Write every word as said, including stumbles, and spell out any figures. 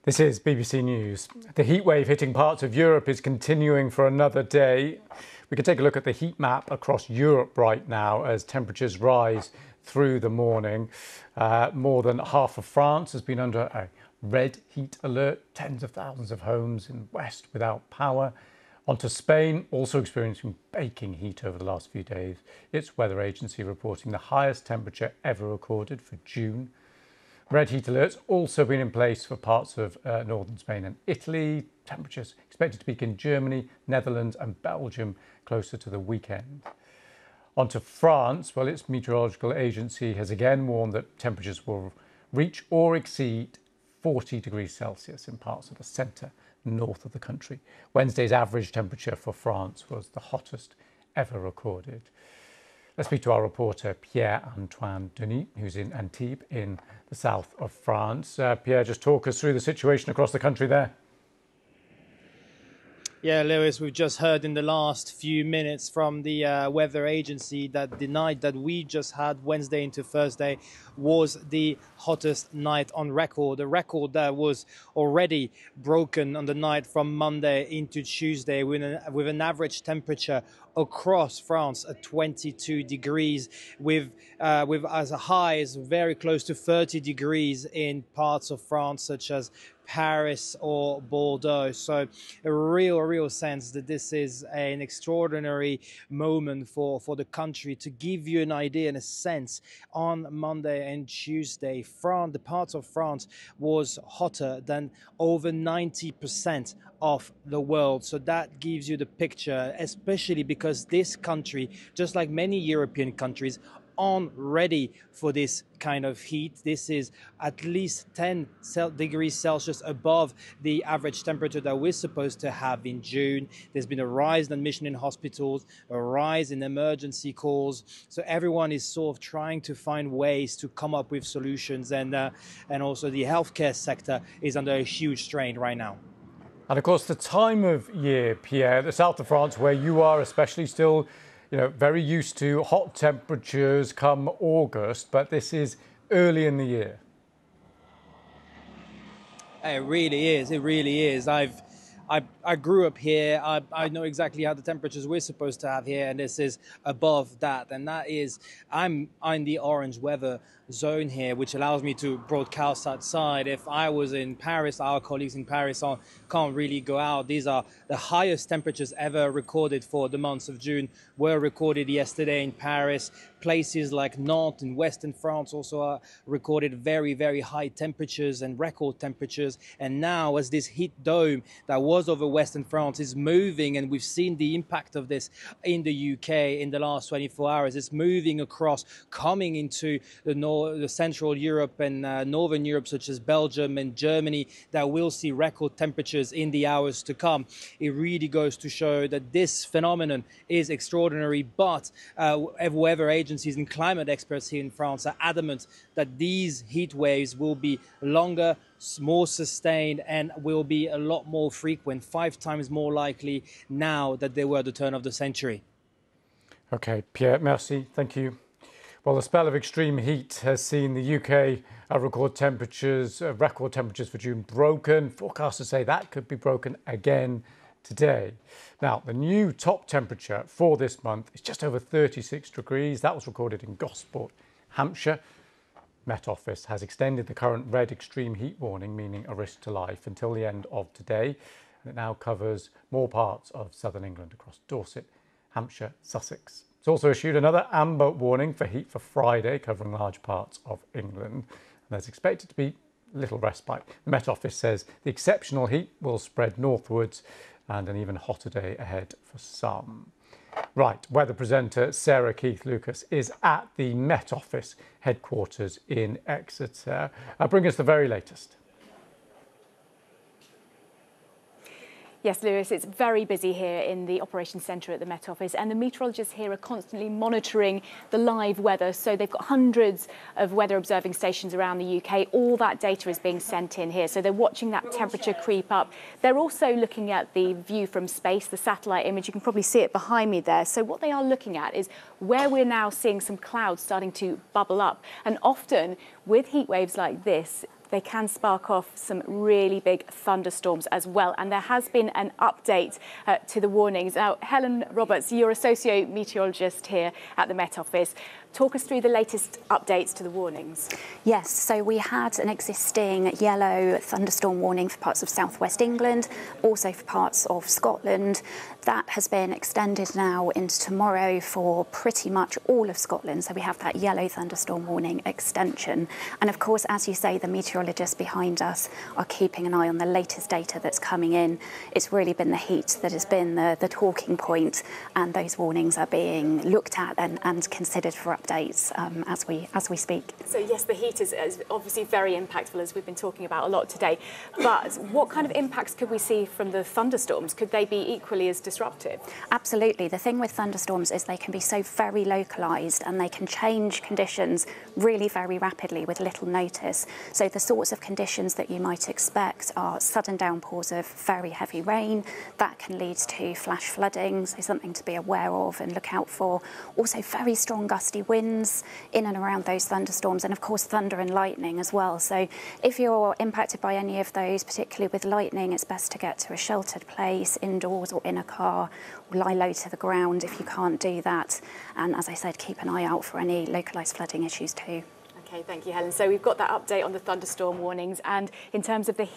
This is B B C News. The heatwave hitting parts of Europe is continuing for another day. We can take a look at the heat map across Europe right now as temperatures rise through the morning. Uh, more than half of France has been under a red heat alert. Tens of thousands of homes in the west without power. Onto Spain, also experiencing baking heat over the last few days. Its weather agency reporting the highest temperature ever recorded for June. Red heat alerts also been in place for parts of uh, northern Spain and Italy. Temperatures expected to peak in Germany, Netherlands and Belgium closer to the weekend. On to France. Well, its meteorological agency has again warned that temperatures will reach or exceed forty degrees Celsius in parts of the centre north of the country. Wednesday's average temperature for France was the hottest ever recorded. Let's speak to our reporter Pierre-Antoine Denis, who's in Antibes in the south of France. Uh, Pierre, just talk us through the situation across the country there. Yeah, Lewis, we've just heard in the last few minutes from the uh, weather agency that the night that we just had, Wednesday into Thursday, was the hottest night on record. A record that was already broken on the night from Monday into Tuesday with an, with an average temperature across France at twenty-two degrees, with uh, with as high as very close to thirty degrees in parts of France such as Paris or Bordeaux. So a real, real sense that this is an extraordinary moment for, for the country. To give you an idea and a sense, on Monday and Tuesday, France, the parts of France was hotter than over ninety percent of the world. So that gives you the picture, especially because this country, just like many European countries, aren't ready for this kind of heat. This is at least ten degrees Celsius above the average temperature that we're supposed to have in June. There's been a rise in admission in hospitals, a rise in emergency calls. So everyone is sort of trying to find ways to come up with solutions, and uh, and also the healthcare sector is under a huge strain right now. And of course, the time of year, Pierre, the south of France, where you are especially, still you know, very used to hot temperatures come August, but this is early in the year. It really is. It really is. I've, I, I grew up here. I, I know exactly how the temperatures we're supposed to have here, and this is above that. And that is, I'm, I'm in the orange weather zone here, which allows me to broadcast outside. If I was in Paris, our colleagues in Paris are, can't really go out. These are the highest temperatures ever recorded for the months of June were recorded yesterday in Paris. Places like Nantes in western France also are recorded very, very high temperatures and record temperatures. And now, as this heat dome that was over western France is moving, and we've seen the impact of this in the U K in the last twenty-four hours, it's moving across, coming into the north, the Central Europe and uh, Northern Europe, such as Belgium and Germany, that will see record temperatures in the hours to come. It really goes to show that this phenomenon is extraordinary, but uh, weather agencies and climate experts here in France are adamant that these heat waves will be longer, more sustained, and will be a lot more frequent, five times more likely now than they were at the turn of the century. Okay, Pierre, merci. Thank you. Well, the spell of extreme heat has seen the U K uh, record temperatures, uh, record temperatures for June broken. Forecasters say that could be broken again today. Now, the new top temperature for this month is just over thirty-six degrees. That was recorded in Gosport, Hampshire. Met Office has extended the current red extreme heat warning, meaning a risk to life, until the end of today. And it now covers more parts of southern England across Dorset, Hampshire, Sussex. It's also issued another amber warning for heat for Friday, covering large parts of England. And there's expected to be little respite. The Met Office says the exceptional heat will spread northwards, and an even hotter day ahead for some. Right, weather presenter Sarah Keith-Lucas is at the Met Office headquarters in Exeter. Uh, bring us the very latest. Yes, Lewis, it's very busy here in the Operations Centre at the Met Office, and the meteorologists here are constantly monitoring the live weather. So they've got hundreds of weather observing stations around the U K. All that data is being sent in here. So they're watching that temperature creep up. They're also looking at the view from space, the satellite image. You can probably see it behind me there. So what they are looking at is where we're now seeing some clouds starting to bubble up. And often with heat waves like this, they can spark off some really big thunderstorms as well. And there has been an update uh, to the warnings. Now, Helen Roberts, you're a socio-meteorologist here at the Met Office. Talk us through the latest updates to the warnings. Yes, so we had an existing yellow thunderstorm warning for parts of southwest England, also for parts of Scotland. That has been extended now into tomorrow for pretty much all of Scotland. So we have that yellow thunderstorm warning extension. And of course, as you say, the meteorologists behind us are keeping an eye on the latest data that's coming in. It's really been the heat that has been the, the talking point, and those warnings are being looked at and, and considered for updates um, as we as we speak. So yes, the heat is, is obviously very impactful, as we've been talking about a lot today. But what kind of impacts could we see from the thunderstorms? Could they be equally as disruptive? Absolutely. The thing with thunderstorms is they can be so very localised, and they can change conditions really very rapidly with little notice. So the sorts of conditions that you might expect are sudden downpours of very heavy rain. That can lead to flash flooding, so something to be aware of and look out for. Also very strong gusty winds in and around those thunderstorms, and of course thunder and lightning as well. So if you're impacted by any of those, particularly with lightning, it's best to get to a sheltered place, indoors or in a car, or lie low to the ground if you can't do that. And as I said, keep an eye out for any localised flooding issues too. Okay, thank you, Helen. So we've got that update on the thunderstorm warnings, and in terms of the